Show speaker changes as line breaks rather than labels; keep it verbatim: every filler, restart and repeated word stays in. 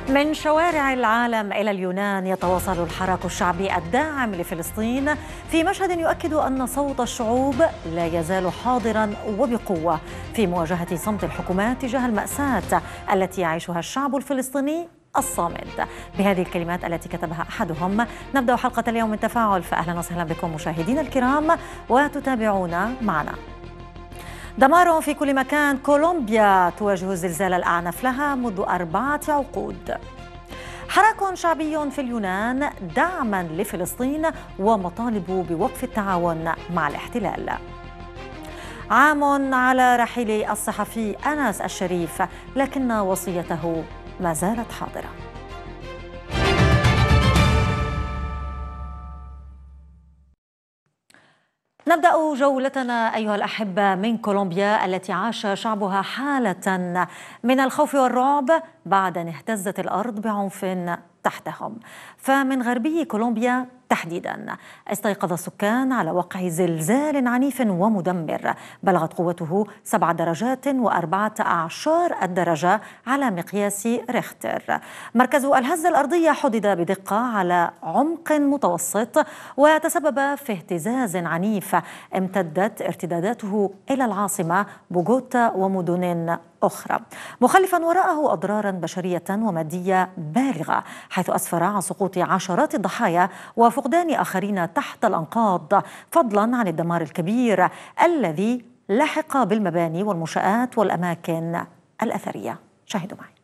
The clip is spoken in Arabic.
من شوارع العالم إلى اليونان يتواصل الحراك الشعبي الداعم لفلسطين في مشهد يؤكد أن صوت الشعوب لا يزال حاضرا وبقوة في مواجهة صمت الحكومات تجاه المأساة التي يعيشها الشعب الفلسطيني الصامد. بهذه الكلمات التي كتبها أحدهم نبدأ حلقة اليوم من تفاعل، فأهلا وسهلا بكم مشاهدينا الكرام وتتابعون معنا. دمار في كل مكان، كولومبيا تواجه الزلزال الأعنف لها منذ أربعة عقود. حراك شعبي في اليونان دعما لفلسطين ومطالب بوقف التعاون مع الاحتلال. عام على رحيل الصحفي أنس الشريف، لكن وصيته ما زالت حاضرة. نبدأ جولتنا أيها الأحبة من كولومبيا التي عاش شعبها حالة من الخوف والرعب بعد أن اهتزت الأرض بعنف تحتهم. فمن غربي كولومبيا تحديدا استيقظ السكان على وقع زلزال عنيف ومدمر بلغت قوته سبع درجات وأربعة أعشار الدرجة على مقياس ريختر. مركز الهزة الأرضية حدد بدقة على عمق متوسط وتسبب في اهتزاز عنيف امتدت ارتداداته إلى العاصمة بوغوتا ومدن أخرى، مخلفا وراءه أضرارا بشرية ومادية بالغة، حيث أسفر عن سقوط عشرات الضحايا وفقدان آخرين تحت الأنقاض، فضلا عن الدمار الكبير الذي لحق بالمباني والمنشآت والأماكن الأثرية. شاهدوا معي.